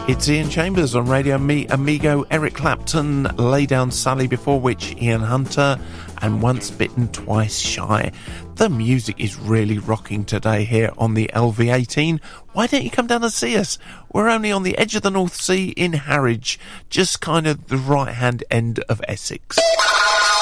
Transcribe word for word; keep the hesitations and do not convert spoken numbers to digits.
It's Ian Chambers on Radio Me Amigo, Eric Clapton, Lay Down Sally, before which Ian Hunter, and Once Bitten, Twice Shy. The music is really rocking today here on the L V eighteen. Why don't you come down and see us? We're only on the edge of the North Sea in Harwich, just kind of the right-hand end of Essex.